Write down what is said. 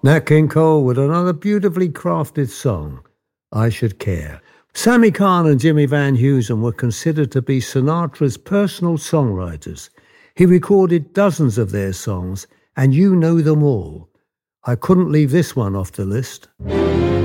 Nat King Cole with another beautifully crafted song, I Should Care. Sammy Cahn and Jimmy Van Heusen were considered to be Sinatra's personal songwriters. He recorded dozens of their songs, and you know them all. I couldn't leave this one off the list.